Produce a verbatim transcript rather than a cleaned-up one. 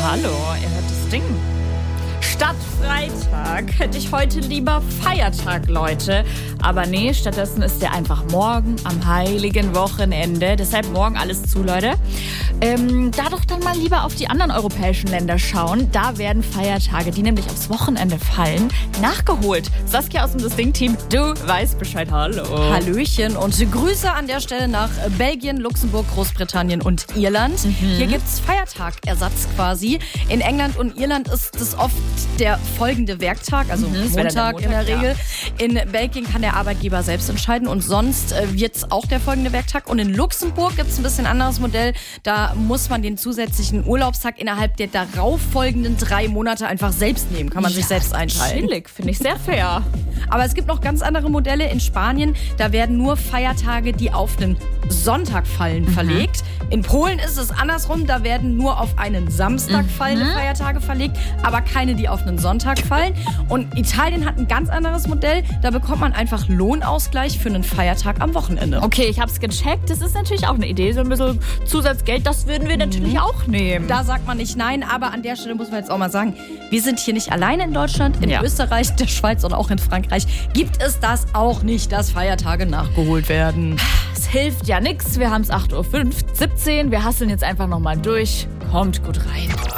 Hallo, ihr hört das Ding. Statt Freitag hätte ich heute lieber Feiertag, Leute. Aber nee, stattdessen ist der einfach morgen am heiligen Wochenende. Deshalb morgen alles zu, Leute. Ähm, da doch dann mal lieber auf die anderen europäischen Länder schauen. Da werden Feiertage, die nämlich aufs Wochenende fallen, nachgeholt. Saskia aus dem Das Ding-Team, du weißt Bescheid. Hallo. Hallöchen und Grüße an der Stelle nach Belgien, Luxemburg, Großbritannien und Irland. Mhm. Hier gibt's Feiertagersatz quasi. In England und Irland ist es oft der folgende Werktag, also mhm, Montag, der Montag in der Regel. Ja. In Belgien kann der Arbeitgeber selbst entscheiden und sonst äh, wird's auch der folgende Werktag. Und in Luxemburg gibt's ein bisschen anderes Modell. Da muss man den zusätzlichen Urlaubstag innerhalb der darauffolgenden drei Monate einfach selbst nehmen. Kann man ja, sich selbst einteilen. Chillig, finde ich sehr fair. Aber es gibt noch ganz andere Modelle. In Spanien, da werden nur Feiertage, die auf einen Sonntag fallen, mhm. verlegt. In Polen ist es andersrum. Da werden nur auf einen Samstag mhm. fallende Feiertage verlegt, aber keine, die auf einen Sonntag fallen. Und Italien hat ein ganz anderes Modell. Da bekommt man einfach Lohnausgleich für einen Feiertag am Wochenende. Okay, ich hab's gecheckt. Das ist natürlich auch eine Idee. So ein bisschen Zusatzgeld, das würden wir natürlich mhm. auch nehmen. Da sagt man nicht nein, aber an der Stelle muss man jetzt auch mal sagen, wir sind hier nicht alleine in Deutschland. In ja. Österreich, der Schweiz und auch in Frankreich gibt es das auch nicht, dass Feiertage nachgeholt werden. Es hilft ja nichts. Wir haben es acht Uhr siebzehn. Wir hasseln jetzt einfach nochmal durch. Kommt gut rein.